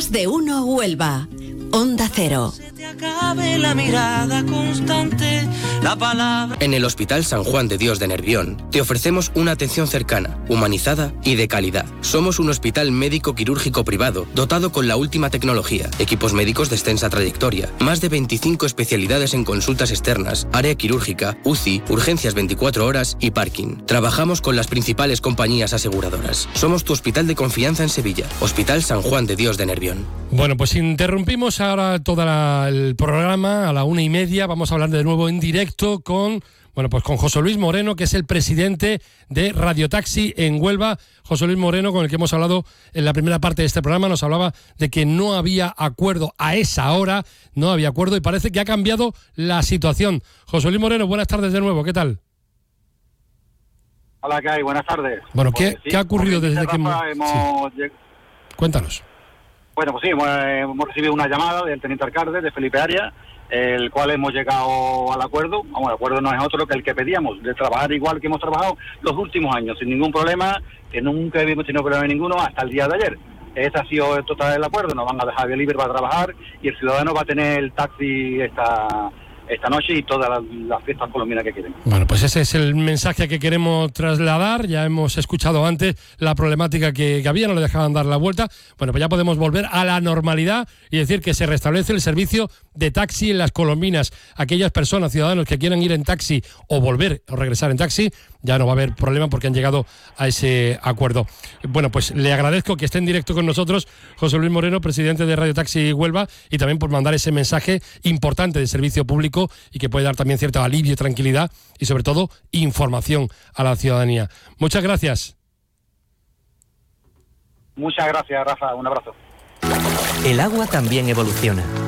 Más de uno Huelva. Onda Cero. La mirada constante, la palabra. En el Hospital San Juan de Dios de Nervión te ofrecemos una atención cercana, humanizada y de calidad. Somos un hospital médico quirúrgico privado dotado con la última tecnología, equipos médicos de extensa trayectoria, más de 25 especialidades en consultas externas, área quirúrgica, UCI, urgencias 24 horas y parking. Trabajamos con las principales compañías aseguradoras. Somos tu hospital de confianza en Sevilla, Hospital San Juan de Dios de Nervión. Bueno, pues interrumpimos ahora todo el programa a la 1:30. Vamos a hablar de nuevo en directo con José Luis Moreno, que es el presidente de Radiotaxi en Huelva. José Luis Moreno, con el que hemos hablado en la primera parte de este programa, nos hablaba de que no había acuerdo a esa hora, no había acuerdo y parece que ha cambiado la situación. José Luis Moreno, buenas tardes de nuevo, ¿qué tal? Hola, ¿qué hay? Buenas tardes. Bueno, ¿qué ha ocurrido desde que Cuéntanos. Bueno, pues sí, hemos recibido una llamada del teniente alcalde de Felipe Arias, el cual hemos llegado al acuerdo. Vamos, el acuerdo no es otro que el que pedíamos, de trabajar igual que hemos trabajado los últimos años, sin ningún problema, que nunca hemos tenido problema ninguno hasta el día de ayer. Ese ha sido el total del acuerdo, nos van a dejar de libre para trabajar y el ciudadano va a tener el taxi esta noche y todas las fiestas colombianas que quieren. Bueno, pues ese es el mensaje que queremos trasladar. Ya hemos escuchado antes la problemática que había, no le dejaban dar la vuelta. Bueno, pues ya podemos volver a la normalidad y decir que se restablece el servicio de taxi en las colombinas. Aquellas personas, ciudadanos que quieran ir en taxi o volver o regresar en taxi, ya no va a haber problema porque han llegado a ese acuerdo. Bueno, pues le agradezco que esté en directo con nosotros José Luis Moreno, presidente de Radiotaxi Huelva, y también por mandar ese mensaje importante de servicio público y que puede dar también cierto alivio y tranquilidad y sobre todo información a la ciudadanía. Muchas gracias. Muchas gracias, Rafa. Un abrazo. El agua también evoluciona.